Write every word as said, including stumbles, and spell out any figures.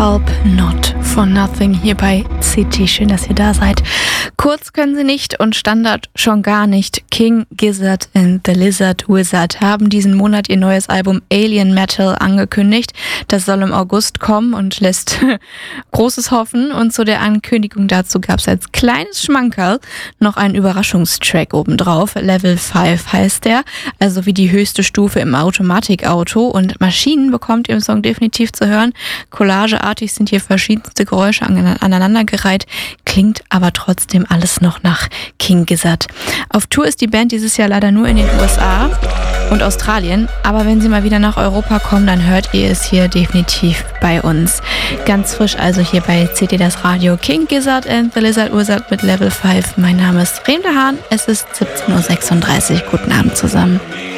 Alp Not for Nothing hier bei C T. Schön, dass ihr da seid. Kurz können sie nicht und Standard schon gar nicht. King Gizzard and the Lizard Wizard haben diesen Monat ihr neues Album Alien Metal angekündigt. Das soll im August kommen und lässt großes Hoffen. Und zu der Ankündigung dazu gab es als kleines Schmankerl noch einen Überraschungstrack obendrauf. Level fünf heißt der, also wie die höchste Stufe im Automatikauto. Und Maschinen bekommt ihr im Song definitiv zu hören. Collageartig sind hier verschiedenste Geräusche aneinandergereiht, klingt aber trotzdem alles noch nach King Gizzard. Auf Tour ist die Band dieses Jahr leider nur in den U S A und Australien, aber wenn sie mal wieder nach Europa kommen, dann hört ihr es hier definitiv bei uns. Ganz frisch also hier bei C T das Radio. King Gizzard and the Lizard Wizard mit Level fünf. Mein Name ist Remle Hahn, es ist siebzehn Uhr sechsunddreißig. Guten Abend zusammen.